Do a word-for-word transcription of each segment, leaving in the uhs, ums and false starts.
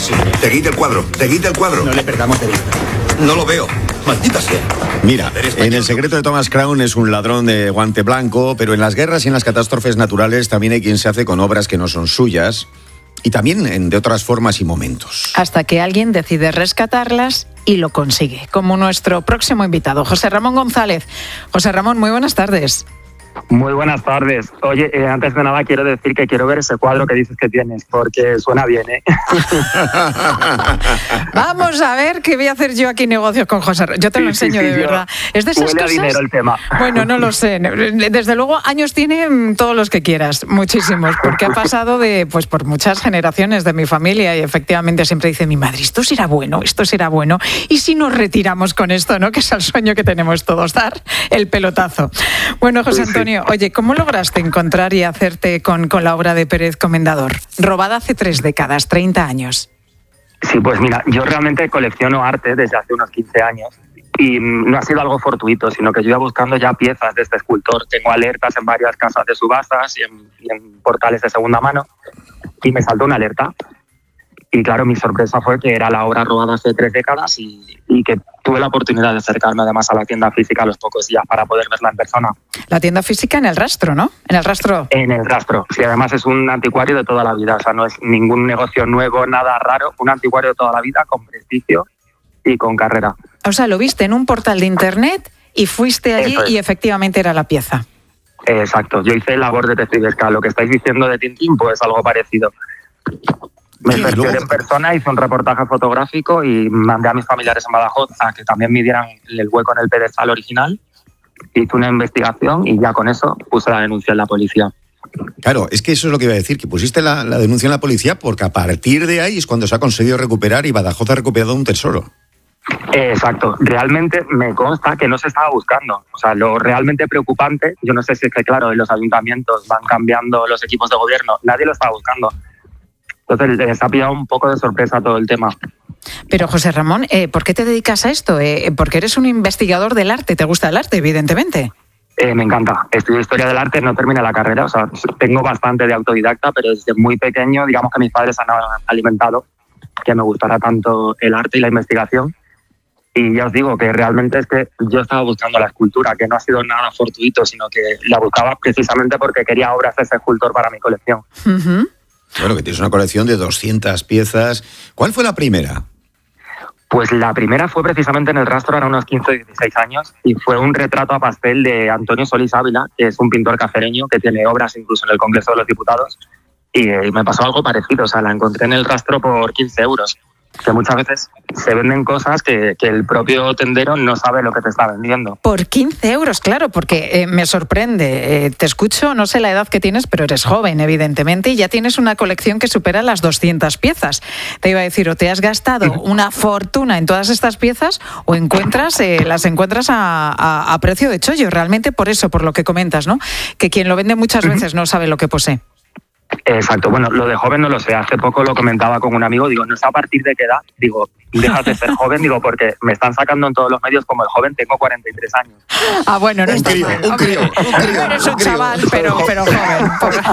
Sí. Te quita el cuadro, te quita el cuadro. No le perdamos de vista. No lo veo. Maldita sea. Mira, en El secreto de Thomas Crown es un ladrón de guante blanco, pero en las guerras y en las catástrofes naturales también hay quien se hace con obras que no son suyas y también en de otras formas y momentos. Hasta que alguien decide rescatarlas y lo consigue, como nuestro próximo invitado, José Ramón González. José Ramón, muy buenas tardes. Muy buenas tardes. Oye, eh, antes de nada quiero decir que quiero ver ese cuadro que dices que tienes, porque suena bien, ¿eh? Vamos a ver qué voy a hacer yo aquí negocios con José Ramón. Yo te Sí, lo enseño sí, sí, de verdad. Es de esas huele a cosas. dinero el tema. Bueno, no lo sé. Desde luego, años tiene todos los que quieras, muchísimos, porque ha pasado de, pues, por muchas generaciones de mi familia y efectivamente siempre dice mi madre, esto será bueno, esto será bueno. Y si nos retiramos con esto, ¿no? Que es el sueño que tenemos todos, dar el pelotazo. Bueno, José Antonio, oye, ¿cómo lograste encontrar y hacerte con, con la obra de Pérez Comendador? Robada hace tres décadas, treinta años. Sí, pues mira, yo realmente colecciono arte desde hace unos quince años y no ha sido algo fortuito, sino que yo iba buscando ya piezas de este escultor. Tengo alertas en varias casas de subastas y en, y en portales de segunda mano y me saltó una alerta. Y claro, mi sorpresa fue que era la obra robada hace tres décadas y, y que tuve la oportunidad de acercarme además a la tienda física a los pocos días para poder verla en persona. La tienda física en el rastro, ¿no? En el rastro. En el rastro. Sí, además es un anticuario de toda la vida. O sea, no es ningún negocio nuevo, nada raro. Un anticuario de toda la vida con prestigio y con carrera. O sea, lo viste en un portal de internet y fuiste allí Eso es. y efectivamente era la pieza. Exacto. Yo hice labor de detectivesca. Lo que estáis diciendo de Tintín, pues algo parecido. Me Sí, cercioré luego- en persona, hice un reportaje fotográfico y mandé a mis familiares en Badajoz a que también midieran el hueco en el pedestal original. Hice una investigación y ya con eso puse la denuncia en la policía. Claro, es que eso es lo que iba a decir, que pusiste la, la denuncia en la policía porque a partir de ahí es cuando se ha conseguido recuperar y Badajoz ha recuperado un tesoro. Eh, Exacto. Realmente me consta que no se estaba buscando. O sea, lo realmente preocupante, yo no sé si es que, claro, en los ayuntamientos van cambiando los equipos de gobierno, nadie lo estaba buscando. Entonces les ha pillado un poco de sorpresa todo el tema. Pero José Ramón, eh, ¿por qué te dedicas a esto? Eh, porque eres un investigador del arte, te gusta el arte, evidentemente. Eh, me encanta. Estudio Historia del Arte, no terminé la carrera, o sea, tengo bastante de autodidacta, pero desde muy pequeño, digamos que mis padres han alimentado que me gustara tanto el arte y la investigación. Y ya os digo que realmente es que yo estaba buscando la escultura, que no ha sido nada fortuito, sino que la buscaba precisamente porque quería obras de ese escultor para mi colección. Uh-huh. Bueno, que tienes una colección de doscientas piezas. ¿Cuál fue la primera? Pues la primera fue precisamente en el rastro, era unos quince o dieciséis años, y fue un retrato a pastel de Antonio Solís Ávila, que es un pintor cacereño que tiene obras incluso en el Congreso de los Diputados, y eh, me pasó algo parecido, o sea, la encontré en el rastro por quince euros. Que muchas veces se venden cosas que, que el propio tendero no sabe lo que te está vendiendo. Por quince euros, claro, porque eh, me sorprende. Eh, te escucho, no sé la edad que tienes, pero eres joven, evidentemente, y ya tienes una colección que supera las doscientas piezas. Te iba a decir, o te has gastado una fortuna en todas estas piezas, o encuentras, eh, las encuentras a, a, a precio de chollo. Realmente por eso, por lo que comentas, ¿no? Que quien lo vende muchas veces no sabe lo que posee. Exacto, bueno, lo de joven no lo sé, hace poco lo comentaba con un amigo, digo, no sé a partir de qué edad, digo, dejas de ser joven, digo, porque me están sacando en todos los medios como el joven, tengo cuarenta y tres años. Ah, bueno, no Un está crío, mal. un crío, Hombre, un crío, no eres un un crío. chaval, pero, pero joven.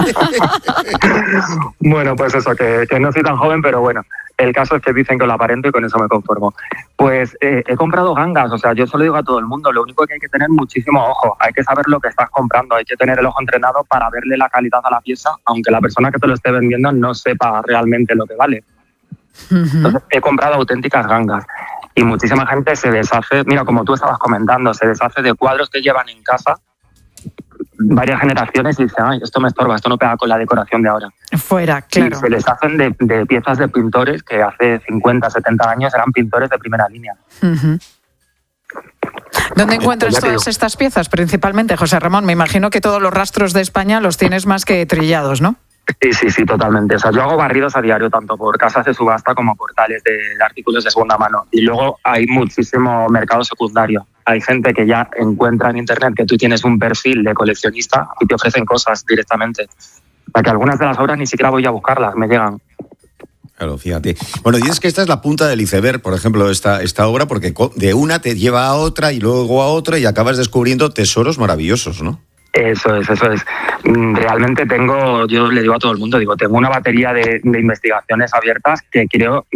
Bueno, pues eso, que, que no soy tan joven, pero bueno, el caso es que dicen que lo aparento y con eso me conformo. Pues eh, he comprado gangas, o sea, yo se lo digo a todo el mundo, lo único que hay que tener muchísimo ojo, hay que saber lo que estás comprando, hay que tener el ojo entrenado para verle la calidad a la pieza, aunque la persona que te lo esté vendiendo no sepa realmente lo que vale. Entonces he comprado auténticas gangas y muchísima gente se deshace, mira, como tú estabas comentando, se deshace de cuadros que llevan en casa varias generaciones y dicen, ay, esto me estorba, esto no pega con la decoración de ahora. Fuera, claro. Y se les hacen de, de piezas de pintores que hace cincuenta, setenta años eran pintores de primera línea. Uh-huh. ¿Dónde encuentras Ya te todas digo. estas piezas principalmente, José Ramón? Me imagino que todos los rastros de España los tienes más que trillados, ¿no? Sí, sí, sí, totalmente. O sea, yo hago barridos a diario, tanto por casas de subasta como portales de artículos de segunda mano. Y luego hay muchísimo mercado secundario. Hay gente que ya encuentra en internet que tú tienes un perfil de coleccionista y te ofrecen cosas directamente. O sea, que algunas de las obras ni siquiera voy a buscarlas, me llegan. Claro, fíjate. Bueno, y es que esta es la punta del iceberg, por ejemplo, esta, esta obra, porque de una te lleva a otra y luego a otra y acabas descubriendo tesoros maravillosos, ¿no? Eso es, eso es. Realmente tengo, yo le digo a todo el mundo, digo, tengo una batería de, de investigaciones abiertas que creo